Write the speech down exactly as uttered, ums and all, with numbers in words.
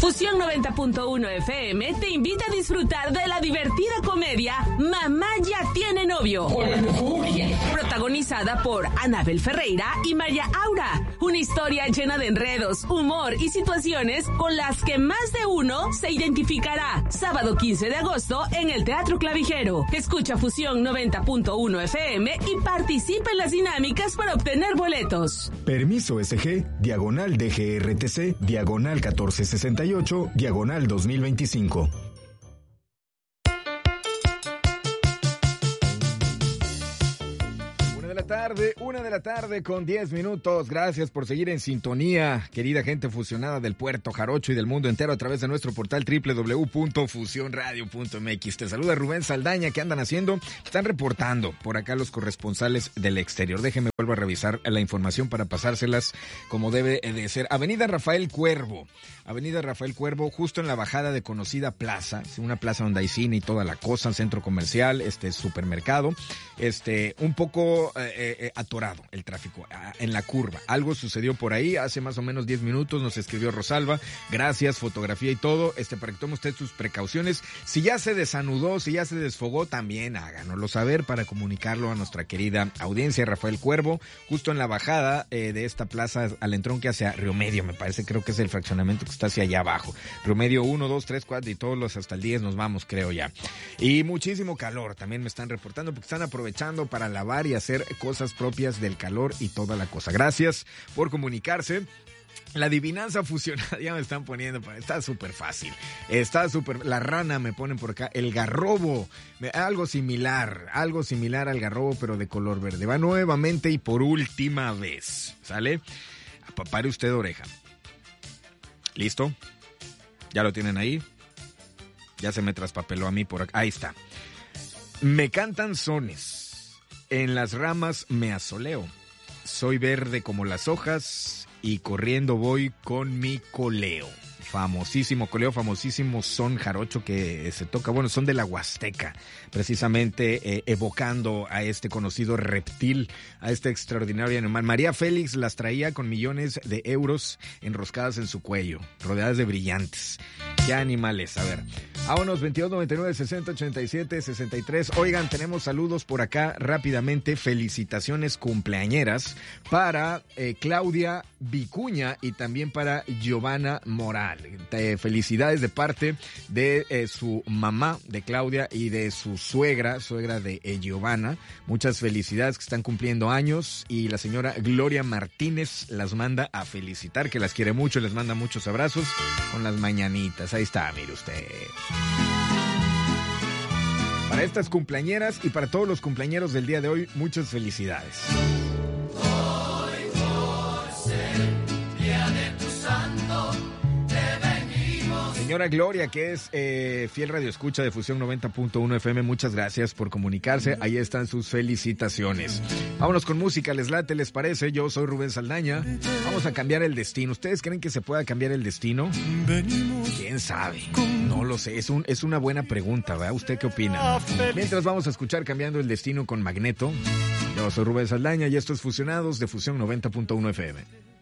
Fusión noventa punto uno F M te invita a disfrutar de la divertida comedia Mamá ya tiene novio. Protagonizada por Anabel Ferreira y María Aura. Una historia llena de enredos, humor y situaciones con las que más de uno se identificará. Sábado quince de agosto en el Teatro Clavijero. Escucha Fusión noventa punto uno F M y participa en las dinámicas para obtener boletos. Permiso S G, diagonal D G R T C, diagonal catorce sesenta y ocho, diagonal dos mil veinticinco. Tarde, una de la tarde con diez minutos. Gracias por seguir en sintonía, querida gente fusionada del Puerto Jarocho y del mundo entero a través de nuestro portal doble u doble u doble u punto fusión radio punto m x. Te saluda Rubén Saldaña. ¿Qué andan haciendo? Están reportando por acá los corresponsales del exterior. Déjenme vuelvo a revisar la información para pasárselas como debe de ser. Avenida Rafael Cuervo. Avenida Rafael Cuervo, justo en la bajada de conocida plaza, una plaza donde hay cine y toda la cosa, centro comercial, este supermercado, este un poco eh, eh, atorado el tráfico en la curva. Algo sucedió por ahí hace más o menos diez minutos, nos escribió Rosalba, gracias, fotografía y todo, este para que tome usted sus precauciones. Si ya se desanudó, si ya se desfogó, también háganoslo saber para comunicarlo a nuestra querida audiencia. Rafael Cuervo, justo en la bajada eh, de esta plaza al entronque hacia Río Medio, me parece, creo que es el fraccionamiento que está hacia allá abajo. Río Medio uno, dos, tres, cuatro y todos los hasta el diez nos vamos, creo ya. Y muchísimo calor, también me están reportando porque están aprovechando para lavar y hacer cosas propias del calor y toda la cosa. Gracias por comunicarse. La adivinanza fusionada, ya me están poniendo, está súper fácil, está súper, la rana me ponen por acá, el garrobo, algo similar, algo similar al garrobo pero de color verde. Va nuevamente y por última vez, ¿sale? Apapare usted oreja. ¿Listo? ¿Ya lo tienen ahí? Ya se me traspapeló a mí por acá, ahí está. Me cantan sones, en las ramas me asoleo, soy verde como las hojas y corriendo voy con mi coleo. Famosísimo coleo, famosísimo son jarocho que se toca, bueno, son de la Huasteca, precisamente eh, evocando a este conocido reptil, a este extraordinario animal. María Félix las traía con millones de euros enroscadas en su cuello, rodeadas de brillantes. ¿Qué animales? A ver, vámonos, veintidós, noventa y nueve, sesenta, ochenta y siete, sesenta y tres. Oigan, tenemos saludos por acá rápidamente, felicitaciones cumpleañeras para eh, Claudia Vicuña y también para Giovanna Moral. Eh, felicidades de parte de eh, su mamá, de Claudia, y de su suegra, suegra de eh, Giovanna. Muchas felicidades, que están cumpliendo años, y la señora Gloria Martínez las manda a felicitar, que las quiere mucho, les manda muchos abrazos con las mañanitas. Ahí está, mire usted. Para estas cumpleañeras y para todos los cumpleañeros del día de hoy, muchas felicidades. Hoy por ser día de tu santo, señora Gloria, que es eh, fiel radioescucha de Fusión noventa punto uno F M, muchas gracias por comunicarse. Ahí están sus felicitaciones. Vámonos con música, ¿les late, les parece? Yo soy Rubén Saldaña. Vamos a cambiar el destino. ¿Ustedes creen que se pueda cambiar el destino? ¿Quién sabe? No lo sé, es, un, es una buena pregunta, ¿verdad? ¿Usted qué opina? Mientras vamos a escuchar Cambiando el Destino con Magneto. Yo soy Rubén Saldaña y esto es Fusionados de Fusión noventa punto uno F M.